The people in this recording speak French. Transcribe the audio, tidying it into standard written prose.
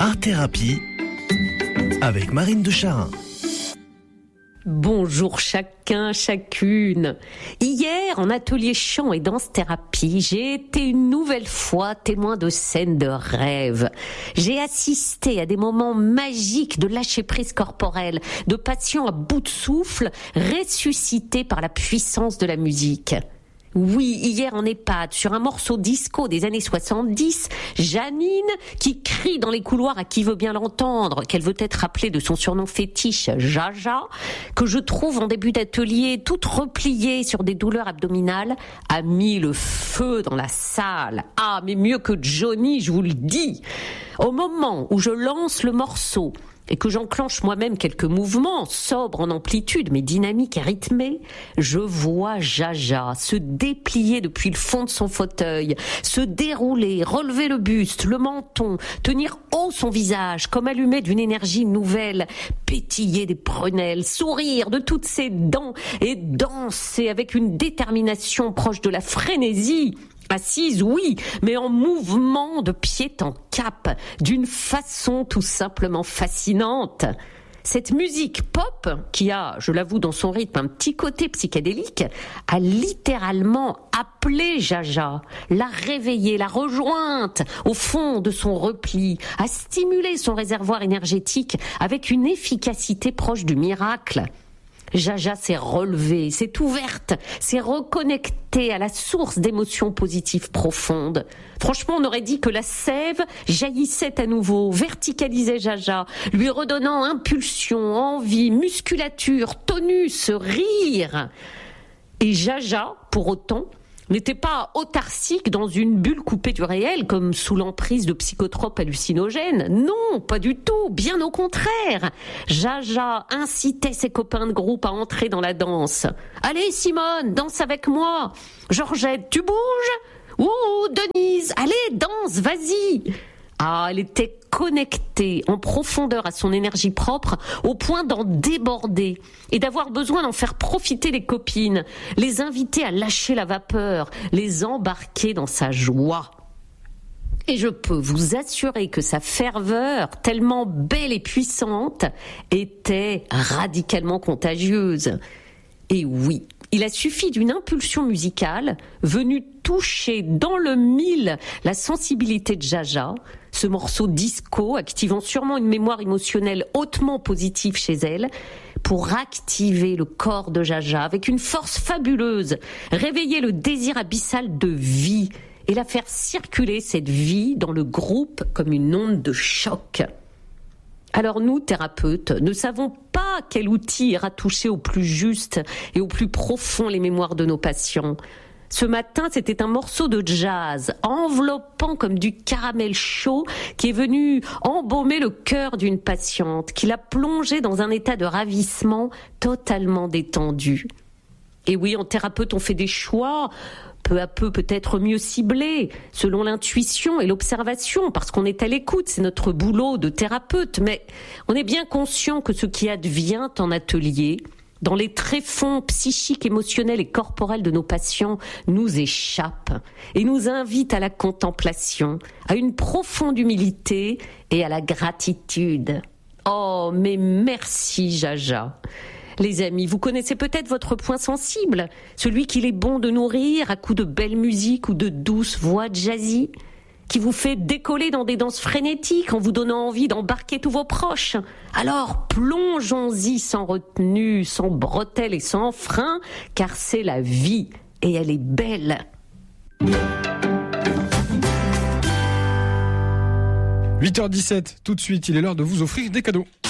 Art Thérapie avec Marine de Charin. Bonjour chacun, chacune. Hier, en atelier chant et danse-thérapie, j'ai été une nouvelle fois témoin de scènes de rêve. J'ai assisté à des moments magiques de lâcher-prise corporelle, de patients à bout de souffle, ressuscités par la puissance de la musique. Oui, hier en EHPAD, sur un morceau disco des années 70, Janine, qui crie dans les couloirs à qui veut bien l'entendre, qu'elle veut être appelée de son surnom fétiche, Jaja, que je trouve en début d'atelier toute repliée sur des douleurs abdominales, a mis le feu dans la salle. Ah, mais mieux que Johnny, je vous le dis. Au moment où je lance le morceau, et que j'enclenche moi-même quelques mouvements, sobres en amplitude, mais dynamiques et rythmés, je vois Jaja se déplier depuis le fond de son fauteuil, se dérouler, relever le buste, le menton, tenir haut son visage, comme allumé d'une énergie nouvelle, pétiller des prunelles, sourire de toutes ses dents et danser avec une détermination proche de la frénésie. Assise, oui, mais en mouvement de pied en cap, d'une façon tout simplement fascinante. Cette musique pop, qui a, je l'avoue dans son rythme, un petit côté psychédélique, a littéralement appelé Jaja, l'a réveillée, l'a rejointe au fond de son repli, a stimulé son réservoir énergétique avec une efficacité proche du miracle. Jaja s'est relevée, s'est ouverte, s'est reconnectée à la source d'émotions positives profondes. Franchement, on aurait dit que la sève jaillissait à nouveau, verticalisait Jaja, lui redonnant impulsion, envie, musculature, tonus, rire. Et Jaja, pour autant, n'était pas autarcique dans une bulle coupée du réel comme sous l'emprise de psychotropes hallucinogènes. Non, pas du tout, bien au contraire. Jaja incitait ses copains de groupe à entrer dans la danse. « Allez Simone, danse avec moi. Georgette, tu bouges ? Ouh, Denise, allez, danse, vas-y !» Ah, elle était connectée en profondeur à son énergie propre au point d'en déborder et d'avoir besoin d'en faire profiter les copines, les inviter à lâcher la vapeur, les embarquer dans sa joie. Et je peux vous assurer que sa ferveur, tellement belle et puissante, était radicalement contagieuse. Et oui, il a suffi d'une impulsion musicale venue toucher dans le mille la sensibilité de Jaja, ce morceau disco activant sûrement une mémoire émotionnelle hautement positive chez elle, pour activer le corps de Jaja avec une force fabuleuse, réveiller le désir abyssal de vie et la faire circuler cette vie dans le groupe comme une onde de choc. Alors nous, thérapeutes, ne savons pas quel outil ira toucher au plus juste et au plus profond les mémoires de nos patients. Ce matin, c'était un morceau de jazz, enveloppant comme du caramel chaud, qui est venu embaumer le cœur d'une patiente, qui l'a plongée dans un état de ravissement totalement détendu. Et oui, en thérapeute, on fait des choix, peu à peu peut-être mieux ciblés, selon l'intuition et l'observation, parce qu'on est à l'écoute, c'est notre boulot de thérapeute, mais on est bien conscient que ce qui advient en atelier, dans les tréfonds psychiques, émotionnels et corporels de nos patients, nous échappe et nous invite à la contemplation, à une profonde humilité et à la gratitude. Oh, mais merci Jaja. Les amis, vous connaissez peut-être votre point sensible, celui qu'il est bon de nourrir à coups de belle musique ou de douce voix jazzy, qui vous fait décoller dans des danses frénétiques en vous donnant envie d'embarquer tous vos proches. Alors plongeons-y sans retenue, sans bretelles et sans frein, car c'est la vie et elle est belle. 8h17, tout de suite, il est l'heure de vous offrir des cadeaux.